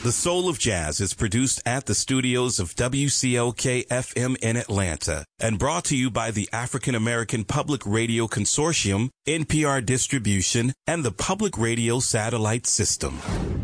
The Soul of Jazz is produced at the studios of WCLK-FM in Atlanta and brought to you by the African American Public Radio Consortium, NPR Distribution, and the Public Radio Satellite System.